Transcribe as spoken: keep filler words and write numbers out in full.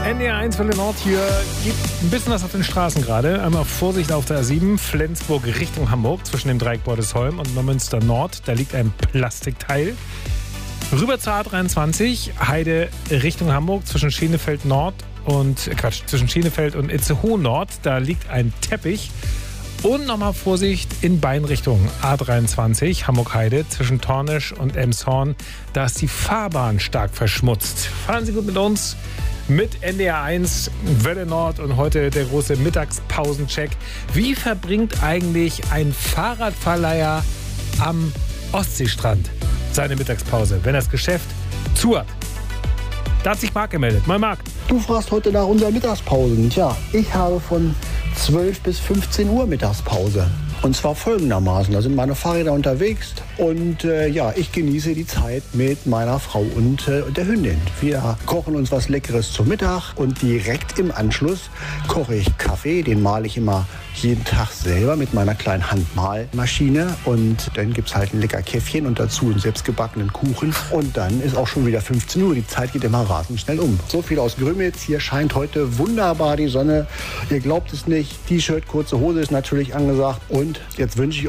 N D R eins Welle Nord, hier geht ein bisschen was auf den Straßen gerade. Einmal Vorsicht auf der A sieben, Flensburg Richtung Hamburg, zwischen dem Dreieck Bordesholm und Neumünster Nord. Da liegt ein Plastikteil. Rüber zur A dreiundzwanzig, Heide Richtung Hamburg, zwischen Schenefeld Nord und, Quatsch, zwischen Schenefeld und Itzehoe Nord. Da liegt ein Teppich. Und nochmal Vorsicht in Beinrichtung A dreiundzwanzig, Hamburg-Heide, zwischen Tornisch und Elmshorn. Da ist die Fahrbahn stark verschmutzt. Fahren Sie gut mit uns, mit N D R eins, Welle Nord und heute der große Mittagspausencheck. Wie verbringt eigentlich ein Fahrradverleiher am Ostseestrand seine Mittagspause, wenn das Geschäft zu hat? Da hat sich Marc gemeldet. Moin Marc. Du fragst heute nach unseren Mittagspausen. Tja, ich habe von zwölf bis fünfzehn Uhr Mittagspause. Und zwar folgendermaßen, da sind meine Fahrräder unterwegs und äh, ja, ich genieße die Zeit mit meiner Frau und äh, der Hündin. Wir kochen uns was Leckeres zum Mittag und direkt im Anschluss koche ich Kaffee, den male ich immer jeden Tag selber mit meiner kleinen Handmalmaschine und dann gibt es halt ein lecker Käffchen und dazu einen selbstgebackenen Kuchen und dann ist auch schon wieder fünfzehn Uhr, die Zeit geht immer rasend schnell um. So viel aus Grömitz, hier scheint heute wunderbar die Sonne, ihr glaubt es nicht, T-Shirt, kurze Hose ist natürlich angesagt und jetzt wünsche ich